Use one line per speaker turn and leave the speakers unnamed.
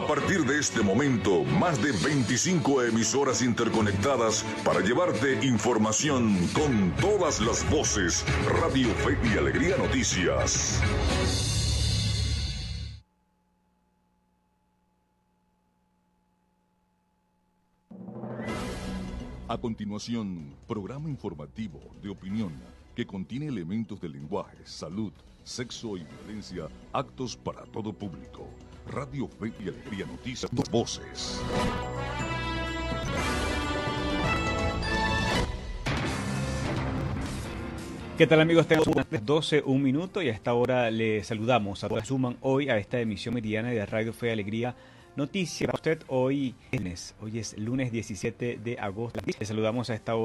A partir de este momento, más de 25 emisoras interconectadas para llevarte información con todas las voces. Radio Fe y Alegría Noticias. A continuación, programa informativo de opinión que contiene elementos de lenguaje, salud, sexo y violencia, actos para todo público. Radio Fe y Alegría Noticias, dos voces.
¿Qué tal, amigos? Tenemos 12, un minuto y a esta hora les saludamos a todos que suman hoy a esta emisión meridiana de Radio Fe y Alegría Noticias. Para usted hoy es lunes 17 de agosto. Les saludamos a esta hora.